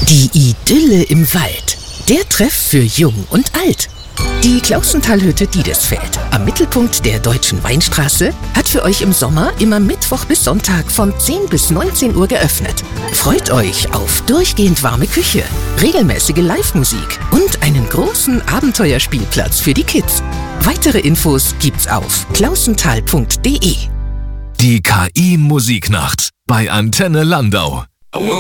Die Idylle im Wald. Der Treff für Jung und Alt. Die Klausentalhütte Diedesfeld am Mittelpunkt der Deutschen Weinstraße hat für euch im Sommer immer Mittwoch bis Sonntag von 10 bis 19 Uhr geöffnet. Freut euch auf durchgehend warme Küche, regelmäßige Live-Musik und einen großen Abenteuerspielplatz für die Kids. Weitere Infos gibt's auf klausental.de. Die KI Musiknacht bei Antenne Landau.